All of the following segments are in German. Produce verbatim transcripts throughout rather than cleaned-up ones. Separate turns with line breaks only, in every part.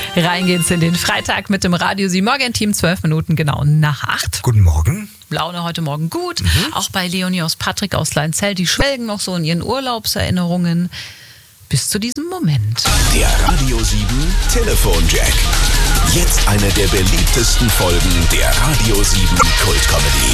Rein geht's in den Freitag mit dem Radio sieben Morgenteam, zwölf Minuten genau nach acht.
Guten Morgen.
Laune heute Morgen gut. Mhm. Auch bei Leonie aus Patrick aus Leinzell, die schwelgen noch so in ihren Urlaubserinnerungen bis zu diesem Moment.
Der Radio sieben Telefonjack. Jetzt eine der beliebtesten Folgen der Radio sieben Kult-Comedy.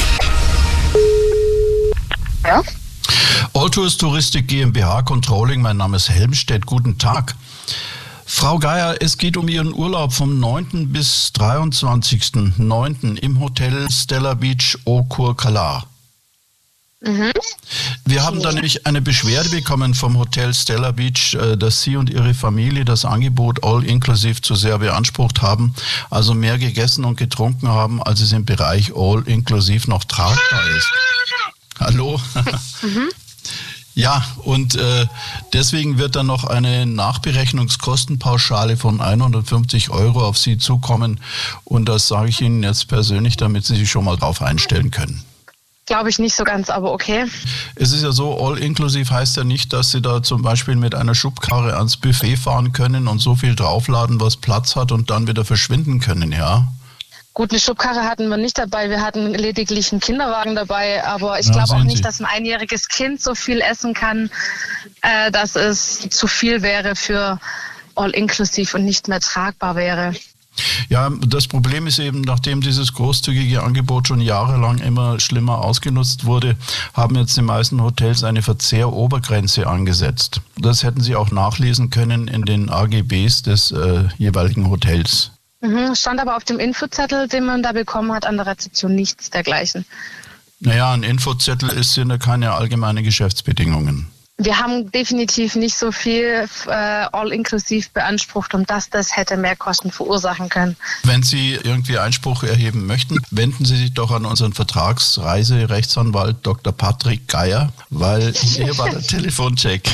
Ja?
Alltours Touristik GmbH Controlling, mein Name ist Helmstedt, guten Tag. Frau Geier, es geht um Ihren Urlaub vom neunten bis dreiundzwanzigsten neunten im Hotel Stella Beach Eau Courcala.
Mhm.
Wir haben da nämlich eine Beschwerde bekommen vom Hotel Stella Beach, dass Sie und Ihre Familie das Angebot All-Inclusive zu sehr beansprucht haben, also mehr gegessen und getrunken haben, als es im Bereich All-Inclusive noch tragbar ist. Hallo? Mhm. Ja, und äh, deswegen wird dann noch eine Nachberechnungskostenpauschale von hundertfünfzig Euro auf Sie zukommen. Und das sage ich Ihnen jetzt persönlich, damit Sie sich schon mal drauf einstellen können.
Glaube ich nicht so ganz, aber okay.
Es ist ja so, All-Inclusive heißt ja nicht, dass Sie da zum Beispiel mit einer Schubkarre ans Buffet fahren können und so viel draufladen, was Platz hat und dann wieder verschwinden können, ja?
Gut, eine Schubkarre hatten wir nicht dabei, wir hatten lediglich einen Kinderwagen dabei, aber ich
Ja,
glaube auch
sehen
nicht,
Sie.
dass ein einjähriges Kind so viel essen kann, äh, dass es zu viel wäre für All-Inclusive und nicht mehr tragbar wäre.
Ja, das Problem ist eben, nachdem dieses großzügige Angebot schon jahrelang immer schlimmer ausgenutzt wurde, haben jetzt die meisten Hotels eine Verzehrobergrenze angesetzt. Das hätten Sie auch nachlesen können in den A G Bs des äh, jeweiligen Hotels.
Mhm, stand aber auf dem Infozettel, den man da bekommen hat, an der Rezeption nichts dergleichen.
Naja, ein Infozettel ist, sind ja keine allgemeinen Geschäftsbedingungen.
Wir haben definitiv nicht so viel äh, all-inklusiv beansprucht, und dass das hätte mehr Kosten verursachen können.
Wenn Sie irgendwie Einspruch erheben möchten, wenden Sie sich doch an unseren Vertragsreiserechtsanwalt Doktor Patrick Geier, weil hier war der Telefoncheck.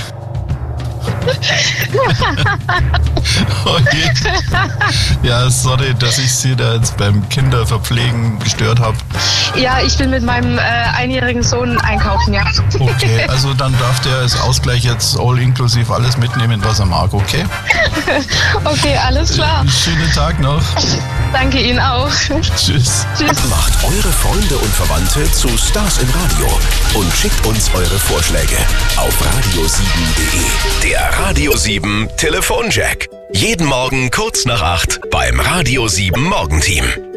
Okay. Ja, sorry, dass ich Sie da jetzt beim Kinderverpflegen gestört habe.
Ja, ich bin mit meinem äh, einjährigen Sohn einkaufen, ja.
Okay, also dann darf der als Ausgleich jetzt all-inklusiv alles mitnehmen, was er mag, okay?
Okay, alles klar.
Schönen Tag noch.
Danke Ihnen auch.
Tschüss.
Tschüss.
Macht eure Freunde und Verwandte zu Stars im Radio und schickt uns eure Vorschläge auf radio sieben punkt de. Der Radio sieben Telefonjack. Jeden Morgen kurz nach acht beim Radio sieben Morgenteam.